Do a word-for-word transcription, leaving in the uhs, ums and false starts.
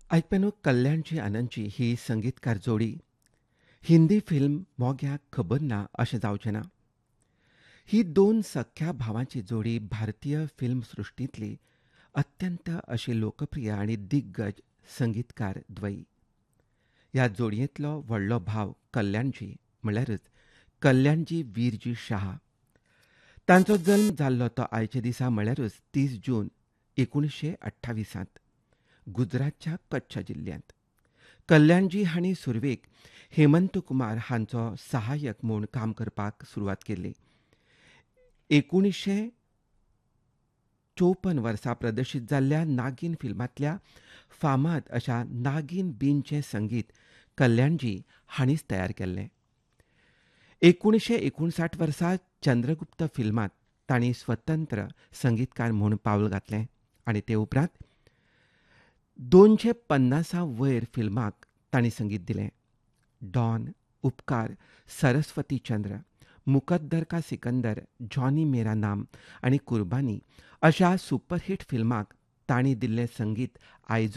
आयकपेनू कल्याणची आनंदची ही संगीतकार जोडी हिंदी फिल्म मोग्याक खबर ना अशें जावचें ना. ही दोन सख्या भावांची जोडी भारतीय फिल्म सृश्टींतली अत्यंत अशी लोकप्रिय आनी दिग्गज संगीतकार द्वयी. ह्या जोडयेंतलो व्हडलो भाव कल्याणजी म्हळ्यारच कल्याणजी वीरजी शाह. तांचो जल्म जाल्लो तो आयच्या दिसा म्हळ्यारच तीस जून एकुणशे अठ्ठावीसांत गुजरातच्या कच्छ जिल्ल्यांत. कल्याणजी हांणी सुरवेक हेमंत कुमार हांचो सहाय्यक म्हूण काम करपाक सुरवात केल्ली. एकुणशे चौपन्न वर्सा प्रदर्शीत जाल्ल्या नागीन फिल्मांतल्या फामाद अशा नागीन बीनचें संगीत कल्याणजी हांणीच तयार केल्लें. एकुणशे एकुणसाठ वर्सा चंद्रगुप्त फिल्मांत तांणी स्वतंत्र संगीतकार म्हूण पावल घातलें आनी ते उपरांत दोनशे पन्नासा वयर फिल्मांक तांणी संगीत दिलें. डॉन, उपकार, सरस्वती चंद्र, मुकद्दर का सिकंदर, जॉनी मेरा नाम आनी कुर्बानी अशा सुपरहिट फिल्मांक तांणी दिल्लें संगीत आयज